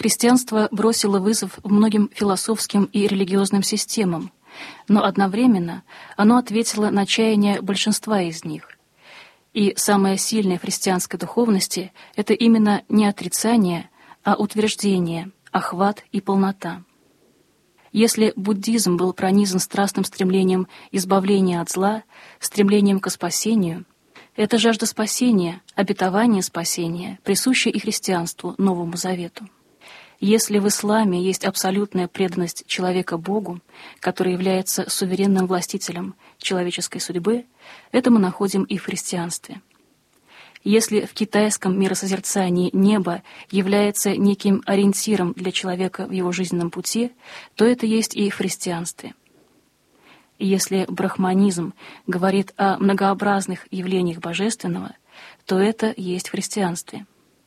Христианство бросило вызов многим философским и религиозным системам, но одновременно оно ответило на чаяния большинства из них. И самое сильное в христианской духовности — это именно не отрицание, а утверждение, охват и полнота. Если буддизм был пронизан страстным стремлением избавления от зла, стремлением к спасению, эта жажда спасения, обетование спасения присуща и христианству, Новому Завету. Если в исламе есть абсолютная преданность человека Богу, который является суверенным властителем человеческой судьбы, это мы находим и в христианстве. Если в китайском миросозерцании небо является неким ориентиром для человека в его жизненном пути, то это есть и в христианстве. Если брахманизм говорит о многообразных явлениях божественного, то это есть в христианстве.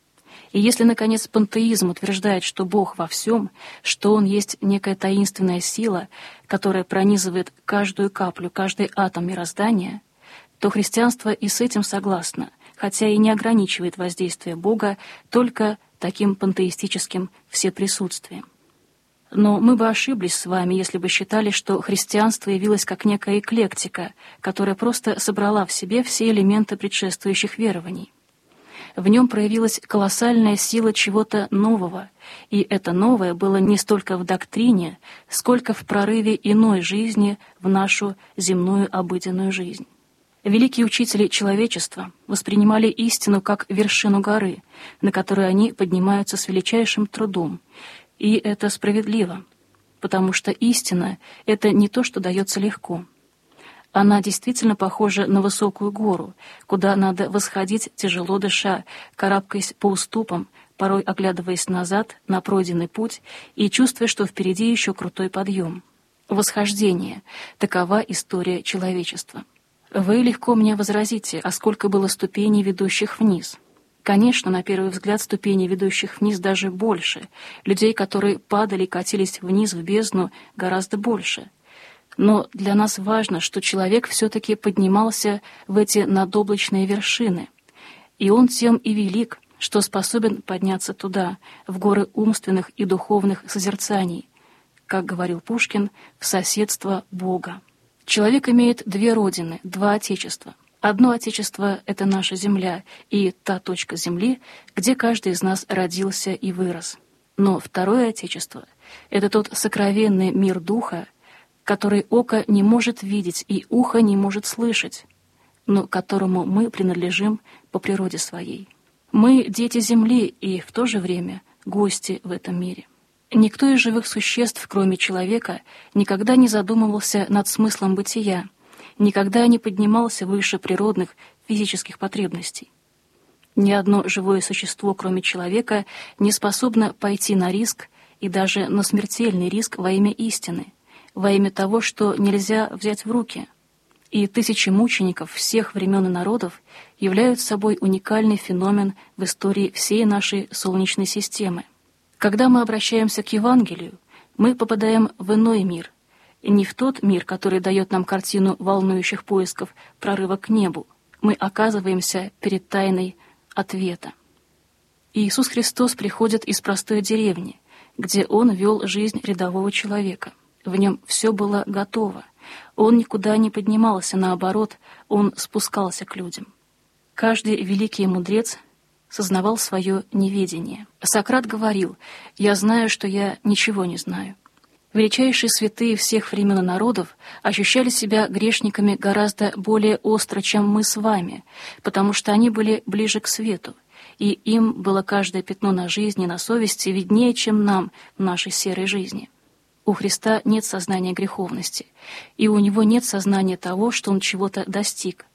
И если, наконец, пантеизм утверждает, что Бог во всем, что Он есть некая таинственная сила, которая пронизывает каждую каплю, каждый атом мироздания, то христианство и с этим согласно, хотя и не ограничивает воздействие Бога только таким пантеистическим всеприсутствием. Но мы бы ошиблись с вами, если бы считали, что христианство явилось как некая эклектика, которая просто собрала в себе все элементы предшествующих верований. В нем проявилась колоссальная сила чего-то нового, и это новое было не столько в доктрине, сколько в прорыве иной жизни в нашу земную обыденную жизнь. Великие учители человечества воспринимали истину как вершину горы, на которую они поднимаются с величайшим трудом, и это справедливо, потому что истина — это не то, что дается легко. Она действительно похожа на высокую гору, куда надо восходить, тяжело дыша, карабкаясь по уступам, порой оглядываясь назад на пройденный путь и чувствуя, что впереди еще крутой подъем. Восхождение — такова история человечества. Вы легко мне возразите, а сколько было ступеней, ведущих вниз? Конечно, на первый взгляд, ступеней, ведущих вниз, даже больше. Людей, которые падали и катились вниз в бездну, гораздо больше. Но для нас важно, что человек все-таки поднимался в эти надоблачные вершины. И он тем и велик, что способен подняться туда, в горы умственных и духовных созерцаний, как говорил Пушкин, в соседство Бога. Человек имеет две родины, два отечества. Одно отечество — это наша земля и та точка земли, где каждый из нас родился и вырос. Но второе отечество — это тот сокровенный мир духа, который око не может видеть и ухо не может слышать, но которому мы принадлежим по природе своей. Мы — дети земли и в то же время гости в этом мире. Никто из живых существ, кроме человека, никогда не задумывался над смыслом бытия, никогда не поднимался выше природных физических потребностей. Ни одно живое существо, кроме человека, не способно пойти на риск и даже на смертельный риск во имя истины, во имя того, что нельзя взять в руки. И тысячи мучеников всех времен и народов являются собой уникальный феномен в истории всей нашей Солнечной системы. Когда мы обращаемся к Евангелию, мы попадаем в иной мир, и не в тот мир, который дает нам картину волнующих поисков прорыва к небу. Мы оказываемся перед тайной ответа. Иисус Христос приходит из простой деревни, где Он вел жизнь рядового человека. В нем все было готово. Он никуда не поднимался, наоборот, он спускался к людям. Каждый великий мудрец сознавал свое неведение. Сократ говорил: «Я знаю, что я ничего не знаю». Величайшие святые всех времен и народов ощущали себя грешниками гораздо более остро, чем мы с вами, потому что они были ближе к свету, и им было каждое пятно на жизни, на совести виднее, чем нам в нашей серой жизни. У Христа нет сознания греховности, и у Него нет сознания того, что Он чего-то достиг.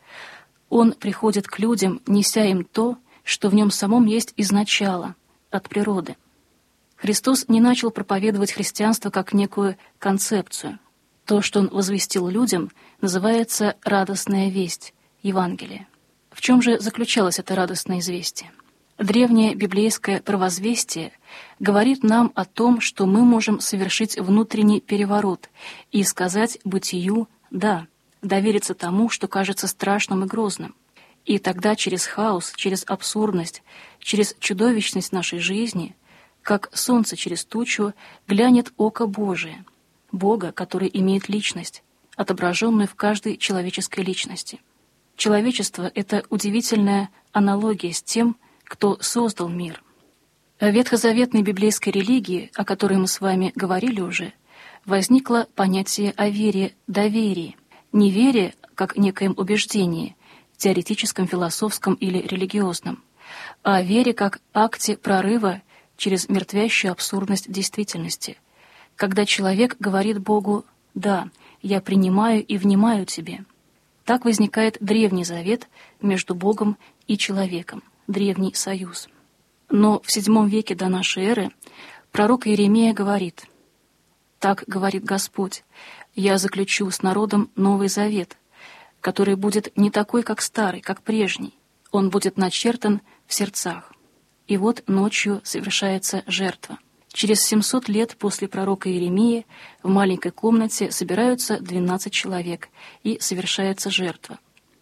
Он приходит к людям, неся им то, что в Нем самом есть изначало, от природы. Христос не начал проповедовать христианство как некую концепцию. То, что Он возвестил людям, называется «радостная весть» — Евангелие. В чем же заключалось это радостное известие? Древнее библейское провозвестие говорит нам о том, что мы можем совершить внутренний переворот и сказать бытию «да», довериться тому, что кажется страшным и грозным. И тогда через хаос, через абсурдность, через чудовищность нашей жизни Как солнце через тучу глянет око Божие, Бога, который имеет личность, отображенную в каждой человеческой личности. Человечество — это удивительная аналогия с тем, кто создал мир. В ветхозаветной библейской религии, о которой мы с вами говорили уже, возникло понятие о вере, доверии. Не вере, как некоем убеждении, теоретическом, философском или религиозном, а о вере как акте прорыва через мертвящую абсурдность действительности, когда человек говорит Богу: «Да, я принимаю и внимаю Тебе». Так возникает Древний Завет между Богом и человеком, Древний Союз. Но в VII веке до нашей эры пророк Иеремия говорит: «Так говорит Господь, я заключу с народом Новый Завет, который будет не такой, как старый, как прежний, он будет начертан в сердцах». И вот ночью совершается жертва. Через 700 лет после пророка Иеремии в маленькой комнате собираются 12 человек, и совершается жертва.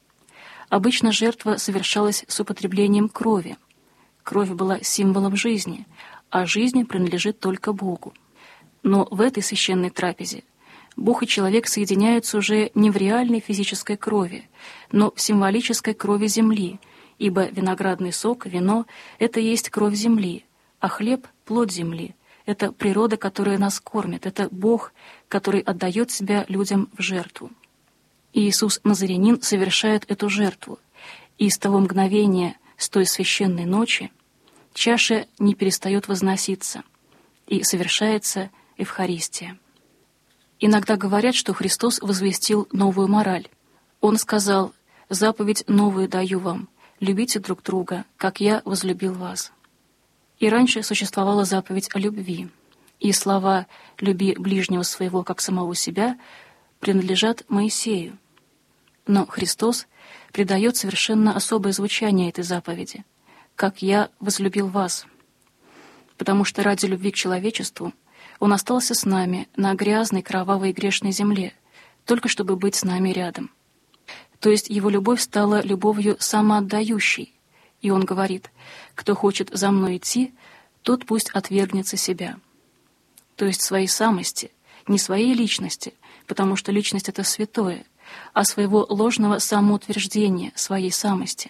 Обычно жертва совершалась с употреблением крови. Кровь была символом жизни, а жизнь принадлежит только Богу. Но в этой священной трапезе Бог и человек соединяются уже не в реальной физической крови, но в символической крови земли, ибо виноградный сок, вино — это есть кровь земли, а хлеб — плод земли. Это природа, которая нас кормит, это Бог, который отдает себя людям в жертву. И Иисус Назарянин совершает эту жертву, и с того мгновения, с той священной ночи, чаша не перестает возноситься, и совершается Евхаристия. Иногда говорят, что Христос возвестил новую мораль. Он сказал: «Заповедь новую даю вам, любите друг друга, как я возлюбил вас». И раньше существовала заповедь о любви, и слова «люби ближнего своего, как самого себя» принадлежат Моисею. Но Христос придает совершенно особое звучание этой заповеди: «как я возлюбил вас», потому что ради любви к человечеству Он остался с нами на грязной, кровавой и грешной земле, только чтобы быть с нами рядом. То есть Его любовь стала любовью самоотдающей, и Он говорит: «Кто хочет за мной идти, тот пусть отвергнется себя». То есть своей самости, не своей личности, потому что личность — это святое, а своего ложного самоутверждения, своей самости.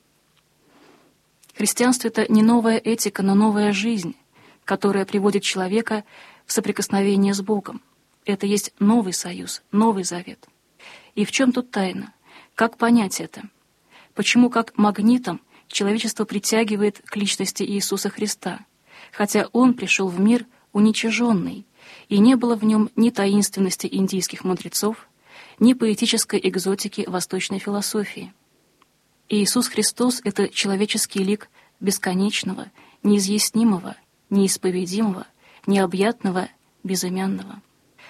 Христианство — это не новая этика, но новая жизнь, которая приводит человека в соприкосновение с Богом. Это есть новый союз, новый завет. И в чем тут тайна? Как понять это? Почему как магнитом человечество притягивает к личности Иисуса Христа, хотя Он пришел в мир уничиженный, и не было в Нем ни таинственности индийских мудрецов, ни поэтической экзотики восточной философии? Иисус Христос — это человеческий лик бесконечного, неизъяснимого, неисповедимого, необъятного, безымянного.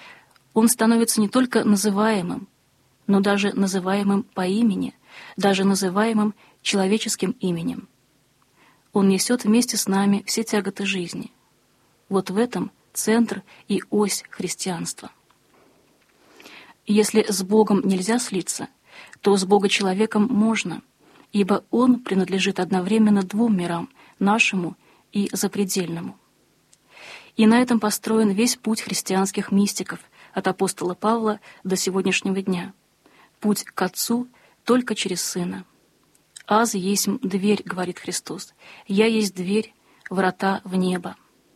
Он становится не только называемым, но даже называемым по имени, даже называемым человеческим именем. Он несет вместе с нами все тяготы жизни. Вот в этом центр и ось христианства. Если с Богом нельзя слиться, то с Бога-человеком можно, ибо Он принадлежит одновременно двум мирам, нашему и запредельному. И на этом построен весь путь христианских мистиков от апостола Павла до сегодняшнего дня. Путь к Отцу только через Сына. «Аз есмь дверь», — говорит Христос, — «Я есть дверь, врата в небо».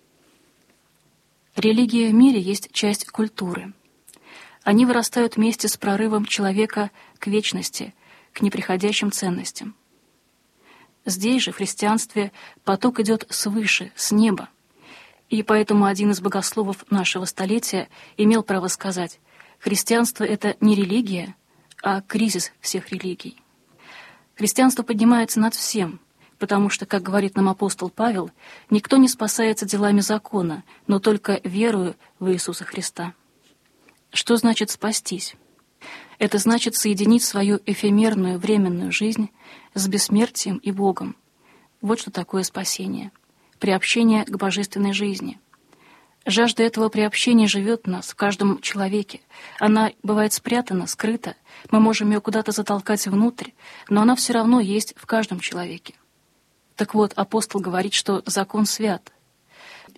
Религия в мире есть часть культуры. Они вырастают вместе с прорывом человека к вечности, к неприходящим ценностям. Здесь же, в христианстве, поток идет свыше, с неба. И поэтому один из богословов нашего столетия имел право сказать: христианство — это не религия, а кризис всех религий. Христианство поднимается над всем, потому что, как говорит нам апостол Павел, никто не спасается делами закона, но только верою в Иисуса Христа. Что значит спастись? Это значит соединить свою эфемерную временную жизнь с бессмертием и Богом. Вот что такое спасение. Приобщение к божественной жизни. Жажда этого приобщения живет в нас, в каждом человеке. Она бывает спрятана, скрыта. Мы можем ее куда-то затолкать внутрь, но она все равно есть в каждом человеке. Так вот, апостол говорит, что закон свят.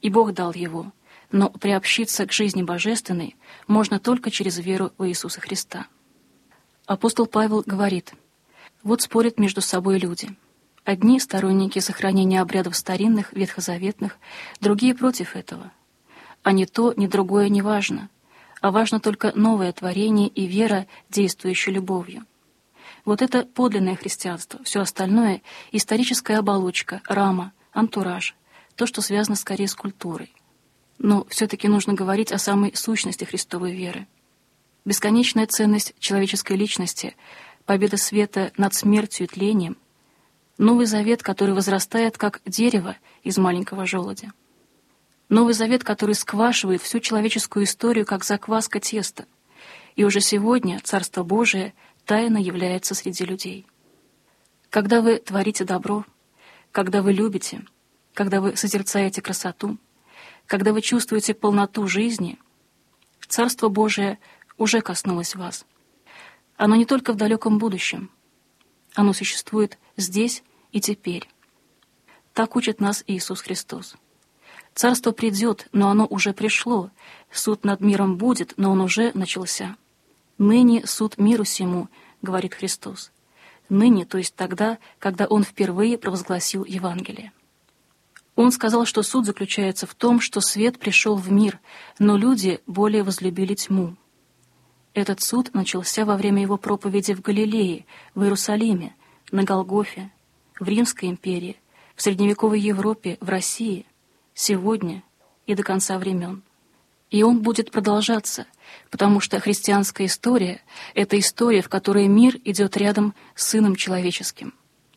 и Бог дал его, но приобщиться к жизни божественной можно только через веру в Иисуса Христа. Апостол Павел говорит: «Вот спорят между собой люди. Одни — сторонники сохранения обрядов старинных, ветхозаветных, другие — против этого. А ни то, ни другое не важно, а важно только новое творение и вера, действующая любовью. Вот это подлинное христианство, все остальное — историческая оболочка, рама, антураж, то, что связано скорее с культурой. Но все-таки нужно говорить о самой сущности Христовой веры. Бесконечная ценность человеческой личности, победа света над смертью и тлением, Новый Завет, который возрастает, как дерево из маленького желудя. Новый Завет, который сквашивает всю человеческую историю, как закваска теста. И уже сегодня Царство Божие тайно является среди людей. Когда вы творите добро, когда вы любите, когда вы созерцаете красоту, когда вы чувствуете полноту жизни, Царство Божие уже коснулось вас. Оно не только в далеком будущем. Оно существует здесь и теперь. Так учит нас Иисус Христос. Царство придет, но оно уже пришло. Суд над миром будет, но он уже начался. «Ныне суд миру сему», — говорит Христос. Ныне, то есть тогда, когда Он впервые провозгласил Евангелие. Он сказал, что суд заключается в том, что свет пришел в мир, но люди более возлюбили тьму. Этот суд начался во время Его проповеди в Галилее, в Иерусалиме, на Голгофе, в Римской империи, в средневековой Европе, в России, сегодня и до конца времен. И он будет продолжаться, потому что христианская история — это история, в которой мир идет рядом с Сыном Человеческим.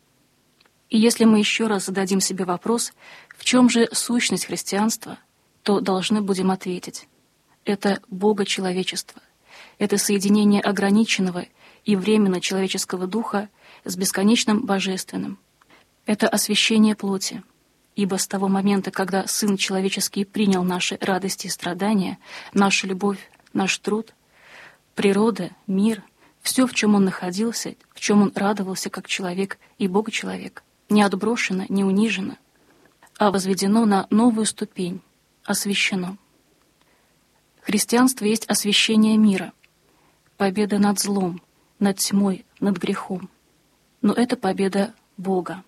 И если мы еще раз зададим себе вопрос, в чем же сущность христианства, то должны будем ответить: это богочеловечество, это соединение ограниченного и временно человеческого духа с бесконечным божественным, это освящение плоти. Ибо с того момента, когда Сын Человеческий принял наши радости и страдания, нашу любовь, наш труд, природа, мир, все, в чем Он находился, в чем Он радовался как человек и Богочеловек, не отброшено, не унижено, а возведено на новую ступень, освящено. Христианство есть освящение мира, победа над злом, над тьмой, над грехом. Но это победа Бога.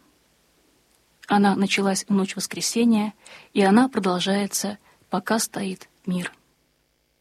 Она началась в ночь воскресения, и она продолжается, пока стоит мир.